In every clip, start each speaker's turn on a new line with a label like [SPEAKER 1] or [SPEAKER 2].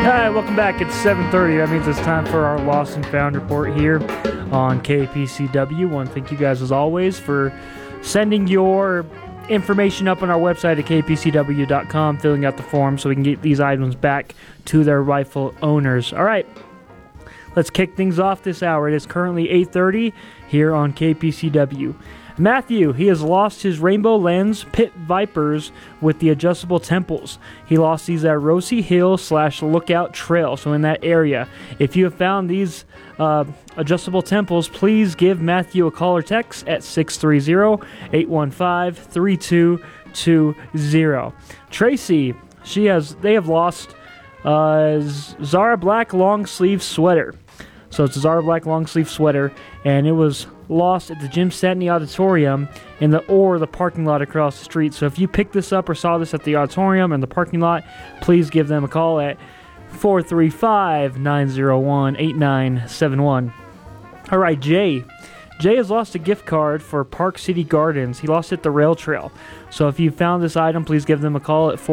[SPEAKER 1] Hi, welcome back. It's 7:30. That means it's time for our Lost and Found report here on KPCW. Want to thank you guys, as always, for sending your information up on our website at kpcw.com, filling out the form so we can get these items back to their rightful owners. All right, let's kick things off this hour. It is currently 8:30 here on KPCW. Matthew, he has lost his Rainbow Lens Pit Vipers with the adjustable temples. He lost these at Rosie Hill / Lookout Trail, so in that area. If you have found these adjustable temples, please give Matthew a call or text at 630-815-3220. Tracy, they have lost Zara Black long sleeve sweater. So it's a Zara Black long sleeve sweater, and it was lost at the Jim Statney Auditorium in the parking lot across the street. So if you picked this up or saw this at the auditorium and the parking lot, please give them a call at 435-901-8971. All right, Jay has lost a gift card for Park City Gardens. He lost it at the rail trail. So if you found this item, please give them a call at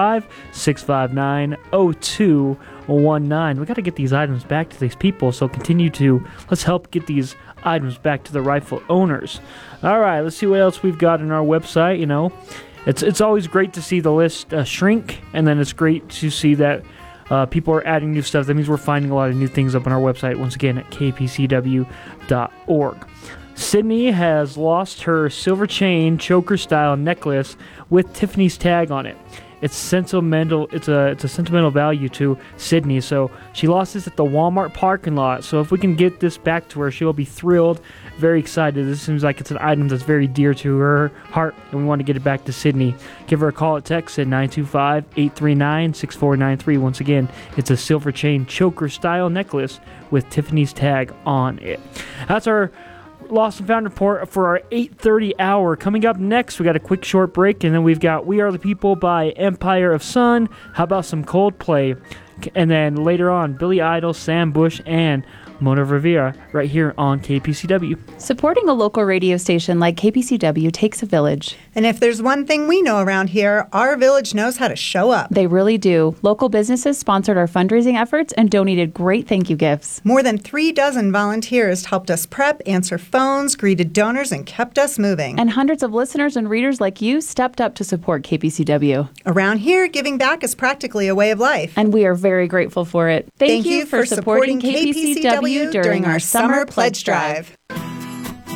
[SPEAKER 1] 435-659-0219. We got to get these items back to these people, so let's help get these items back to the rightful owners. All right, let's see what else we've got on our website. It's always great to see the list shrink, and then it's great to see that people are adding new stuff. That means we're finding a lot of new things up on our website, once again, at kpcw.org. Sydney has lost her silver chain choker-style necklace with Tiffany's tag on it. It's sentimental. It's a sentimental value to Sydney. So she lost this at the Walmart parking lot. So if we can get this back to her, she'll be thrilled, very excited. This seems like it's an item that's very dear to her heart, and we want to get it back to Sydney. Give her a call at text at 925-839-6493. Once again, it's a silver chain choker-style necklace with Tiffany's tag on it. That's our Lost and Found report for our 8:30 hour. Coming up next, we got a quick short break, and then we've got We Are the People by Empire of Sun. How about some Coldplay? And then later on, Billy Idol, Sam Bush, and Mona Rivera right here on KPCW.
[SPEAKER 2] Supporting a local radio station like KPCW takes a village.
[SPEAKER 3] And if there's one thing we know around here, our village knows how to show up.
[SPEAKER 2] They really do. Local businesses sponsored our fundraising efforts and donated great thank you gifts.
[SPEAKER 3] More than 36 volunteers helped us prep, answer phones, greeted donors, and kept us moving.
[SPEAKER 2] And hundreds of listeners and readers like you stepped up to support KPCW.
[SPEAKER 3] Around here, giving back is practically a way of life.
[SPEAKER 2] And we are very grateful for it.
[SPEAKER 3] Thank you for supporting KPCW during our Summer Pledge Drive.